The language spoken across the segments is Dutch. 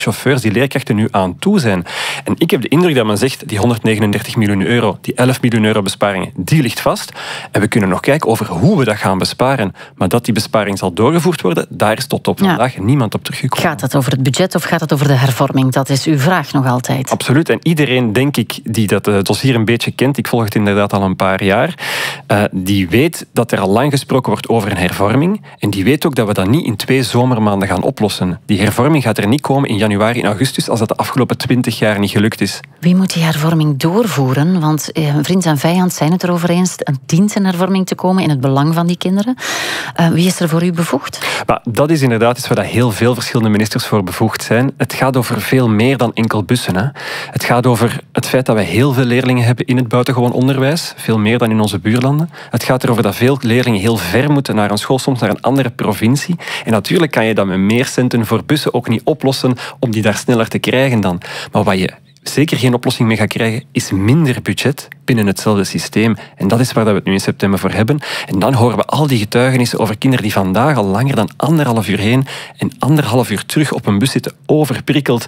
chauffeurs, die leerkrachten nu aan toe zijn. En ik heb de indruk dat men zegt, die 139 miljoen euro, die 11 miljoen euro besparingen, die ligt vast. En we kunnen nog kijken over hoe we dat gaan besparen. Maar dat die besparing zal doorgevoerd worden, daar is tot op vandaag niemand op teruggekomen. Gaat het over het budget of gaat het over de hervorming? Dat is uw vraag nog altijd. Absoluut. En iedereen, denk ik, die dat dossier een beetje kent, ik volg het inderdaad al een paar jaar, die weet dat er al lang gesproken wordt over een hervorming. En die weet ook dat we dat niet in 2 zomermaanden gaan oplossen. Die hervorming gaat er niet komen in januari en augustus als dat de afgelopen 20 jaar niet gelukt is. Wie moet die hervorming doorvoeren? Want vriend en vijand zijn het erover eens. Het dient een hervorming te komen in het belang van die kinderen. Wie is er voor u bevoegd? Maar dat is inderdaad iets waar heel veel verschillende ministers voor bevoegd zijn. Het gaat over veel meer dan enkel bussen. Hè. Het gaat over het feit dat wij heel veel leerlingen hebben in het buitengewoon onderwijs. Veel meer dan in onze buurlanden. Het gaat erover dat veel leerlingen heel ver moeten naar een school, soms naar een andere provincie. En natuurlijk kan je dat met meer centen voor bussen ook niet oplossen om die daar sneller te krijgen dan. Maar wat je zeker geen oplossing mee gaat krijgen, is minder budget binnen hetzelfde systeem. En dat is waar we het nu in september voor hebben. En dan horen we al die getuigenissen over kinderen die vandaag al langer dan 1,5 uur heen en 1,5 uur terug op een bus zitten, overprikkeld.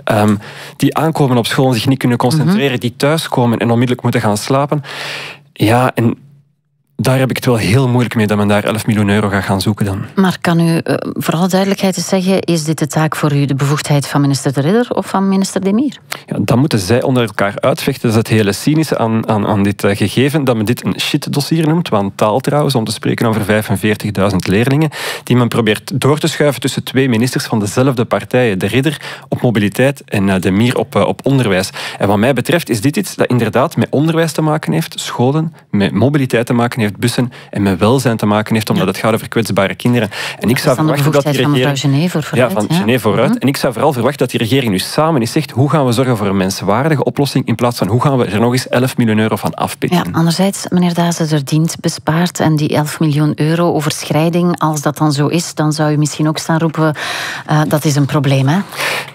Die aankomen op school en zich niet kunnen concentreren, die thuiskomen en onmiddellijk moeten gaan slapen. Ja, en daar heb ik het wel heel moeilijk mee dat men daar 11 miljoen euro gaat gaan zoeken dan. Maar kan u voor alle duidelijkheid eens zeggen, is dit de taak voor u de bevoegdheid van minister De Ridder of van minister Demir? Ja, dan moeten zij onder elkaar uitvechten. Dat is het hele cynische aan dit gegeven, dat men dit een shit-dossier noemt, want taal trouwens, om te spreken over 45.000 leerlingen, die men probeert door te schuiven tussen 2 ministers van dezelfde partijen. De Ridder op mobiliteit en Demir op onderwijs. En wat mij betreft is dit iets dat inderdaad met onderwijs te maken heeft, scholen, met mobiliteit te maken heeft, bussen en met welzijn te maken heeft, omdat het gaat over kwetsbare kinderen. En ik zou verwachten dat die regering... van mevrouw Gené vooruit. Ja, van Gené vooruit. En ik zou vooral verwachten dat die regering nu samen eens zegt, hoe gaan we zorgen voor een menswaardige oplossing, in plaats van hoe gaan we er nog eens 11 miljoen euro van afpikken. Ja, anderzijds, meneer Dazen, er dient bespaard en die 11 miljoen euro overschrijding, als dat dan zo is, dan zou u misschien ook staan roepen, dat is een probleem, hè?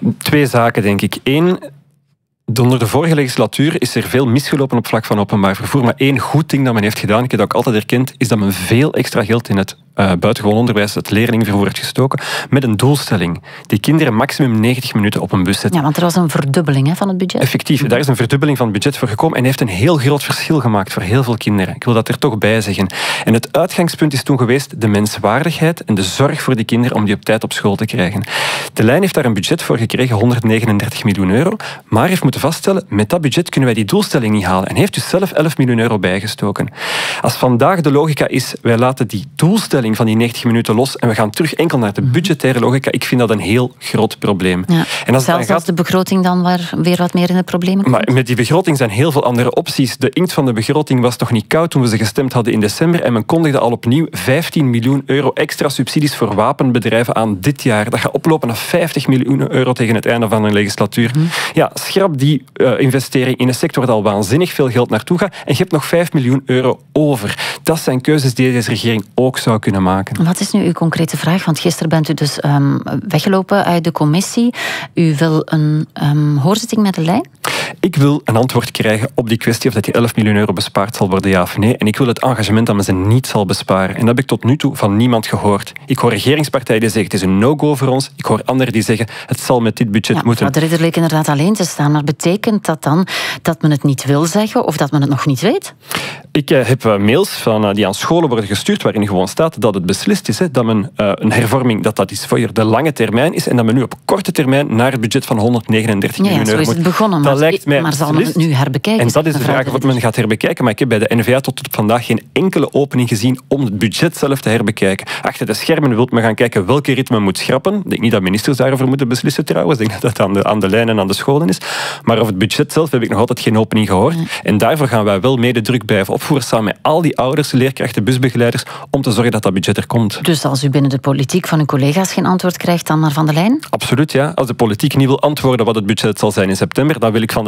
2 zaken, denk ik. 1... Onder de vorige legislatuur is er veel misgelopen op vlak van openbaar vervoer. Maar 1 goed ding dat men heeft gedaan, ik heb dat ook altijd erkend, is dat men veel extra geld in het buitengewoon onderwijs, het leerlingenvervoer heeft gestoken, met een doelstelling. Die kinderen maximum 90 minuten op een bus zetten. Ja, want er was een verdubbeling van het budget. Effectief, daar is een verdubbeling van het budget voor gekomen en heeft een heel groot verschil gemaakt voor heel veel kinderen. Ik wil dat er toch bij zeggen. En het uitgangspunt is toen geweest de menswaardigheid en de zorg voor die kinderen om die op tijd op school te krijgen. De lijn heeft daar een budget voor gekregen, 139 miljoen euro, maar heeft moeten vaststellen, met dat budget kunnen wij die doelstelling niet halen. En heeft dus zelf 11 miljoen euro bijgestoken. Als vandaag de logica is, wij laten die doelstelling van die 90 minuten los en we gaan terug enkel naar de budgettaire logica, ik vind dat een heel groot probleem. Ja. En als zelfs als de begroting dan weer wat meer in de problemen komt? Maar met die begroting zijn heel veel andere opties. De inkt van de begroting was nog niet koud toen we ze gestemd hadden in december en men kondigde al opnieuw 15 miljoen euro extra subsidies voor wapenbedrijven aan dit jaar. Dat gaat oplopen naar 50 miljoen euro tegen het einde van een legislatuur. Ja, schrap die investering in een sector waar al waanzinnig veel geld naartoe gaat en je hebt nog 5 miljoen euro over. Dat zijn keuzes die deze regering ook zou kunnen maken. Wat is nu uw concrete vraag? Want gisteren bent u dus weggelopen uit de commissie. U wil een hoorzitting met de lijn? Ik wil een antwoord krijgen op die kwestie of dat die 11 miljoen euro bespaard zal worden, ja of nee. En ik wil het engagement dat men ze niet zal besparen. En dat heb ik tot nu toe van niemand gehoord. Ik hoor regeringspartijen die zeggen het is een no-go voor ons. Ik hoor anderen die zeggen het zal met dit budget moeten. Maar de Ridder leek inderdaad alleen te staan. Maar betekent dat dan dat men het niet wil zeggen of dat men het nog niet weet? Ik heb mails die aan scholen worden gestuurd waarin gewoon staat dat het beslist is dat men een hervorming, dat is voor de lange termijn is en dat men nu op korte termijn naar het budget van 139 miljoen euro moet. Zo is het begonnen. Maar zal men het nu herbekijken? En dat is de vraag of men gaat herbekijken. Maar ik heb bij de N-VA tot op vandaag geen enkele opening gezien om het budget zelf te herbekijken. Achter de schermen wil men gaan kijken welke ritme moet schrappen. Ik denk niet dat ministers daarover moeten beslissen trouwens. Ik denk dat dat aan de lijn en aan de scholen is. Maar over het budget zelf heb ik nog altijd geen opening gehoord. En daarvoor gaan wij wel mede druk blijven opvoeren samen met al die ouders, leerkrachten, busbegeleiders om te zorgen dat dat budget er komt. Dus als u binnen de politiek van uw collega's geen antwoord krijgt, dan maar van de lijn? Absoluut, ja. Als de politiek niet wil antwoorden wat het budget zal zijn in september, dan wil ik van de lijn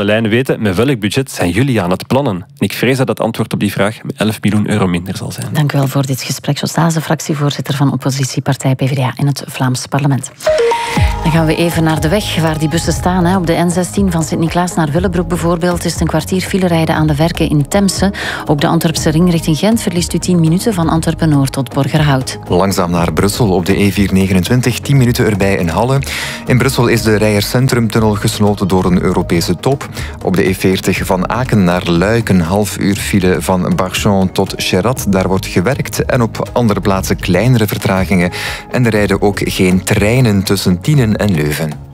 lijn weten, met welk budget zijn jullie aan het plannen? En ik vrees dat het antwoord op die vraag met 11 miljoen euro minder zal zijn. Dank u wel voor dit gesprek. Jos Dazen, fractievoorzitter van oppositiepartij PvdA in het Vlaams parlement. Dan gaan we even naar de weg waar die bussen staan. Op de N16 van Sint-Niklaas naar Willebroek bijvoorbeeld is het een kwartier file rijden aan de Werken in Temse. Op de Antwerpse ring richting Gent verliest u 10 minuten van Antwerpen-Noord tot Borgerhout. Langzaam naar Brussel op de E429, 10 minuten erbij in Halle. In Brussel is de Rijers-Centrumtunnel gesloten door een Europese top. Op de E40 van Aken naar Luik een half uur file van Barchon tot Cherat. Daar wordt gewerkt en op andere plaatsen kleinere vertragingen. En er rijden ook geen treinen tussen Tienen en Leuven.